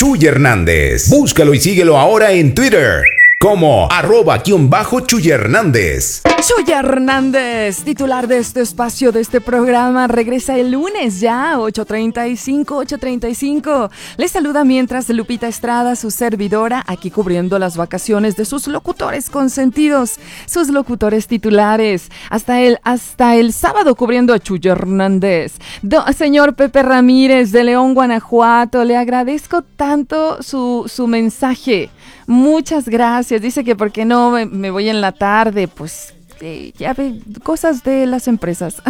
Chuy Hernández. Búscalo y síguelo ahora en Twitter como @Chuy Hernández. Chuy Hernández, titular de este espacio, de este programa, regresa el lunes ya, 8:35. Les saluda mientras Lupita Estrada, su servidora, aquí cubriendo las vacaciones de sus locutores consentidos, sus locutores titulares. Hasta el sábado cubriendo a Chuy Hernández. Señor Pepe Ramírez de León, Guanajuato, le agradezco tanto su mensaje. Muchas gracias. Dice que por qué no me voy en la tarde, pues ya ve cosas de las empresas.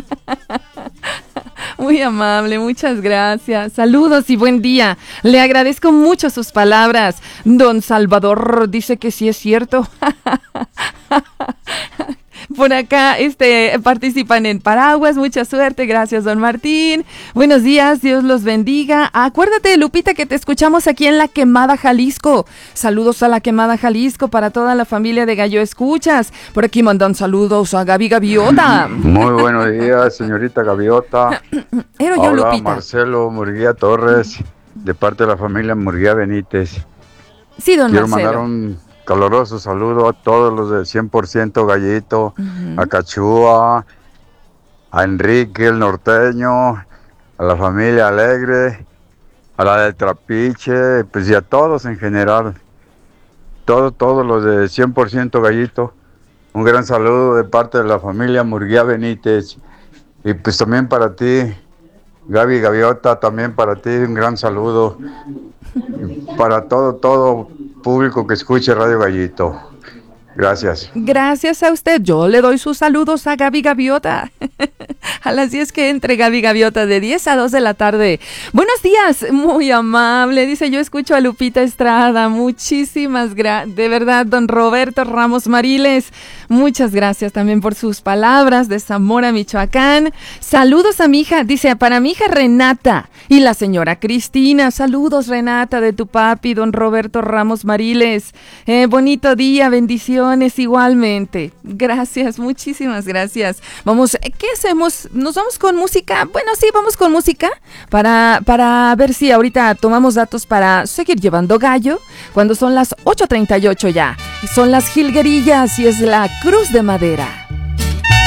Muy amable, muchas gracias. Saludos y buen día. Le agradezco mucho sus palabras. Don Salvador dice que sí es cierto. Por acá participan en Paraguas, mucha suerte, gracias don Martín. Buenos días, Dios los bendiga. Acuérdate, Lupita, que te escuchamos aquí en La Quemada, Jalisco. Saludos a La Quemada, Jalisco, para toda la familia de Gallo Escuchas. Por aquí mandan saludos a Gaby Gaviota. Muy buenos días, señorita Gaviota. Era yo, Hola, Lupita. Marcelo Murguía Torres, de parte de la familia Murguía Benítez. Sí, don Quiero Marcelo. mandar un caloroso saludo a todos los de 100% Gallito, a Cachúa, a Enrique el norteño, a la familia Alegre, a la del Trapiche, pues y a todos en general, todos los de 100% Gallito. Un gran saludo de parte de la familia Murguía Benítez, y pues también para ti, Gaby Gaviota, también para ti un gran saludo, y para todo público que escuche Radio Gallito. Gracias. Gracias a usted. Yo le doy sus saludos a Gaby Gaviota. A las 10 que entre Gaby Gaviota, de 10 a 2 de la tarde. Buenos días, muy amable. Dice, yo escucho a Lupita Estrada. Muchísimas gracias. De verdad, don Roberto Ramos Mariles. Muchas gracias también por sus palabras de Zamora, Michoacán. Saludos a mi hija. Dice, para mi hija Renata y la señora Cristina. Saludos, Renata, de tu papi, don Roberto Ramos Mariles. Bonito día, bendiciones igualmente. Gracias, muchísimas gracias. Vamos, ¿qué hacemos? ¿Nos vamos con música? Bueno, sí, vamos con música para ver si ahorita tomamos datos para seguir llevando gallo cuando son las 8:38 ya. Son las Jilguerillas y es la Cruz de Madera.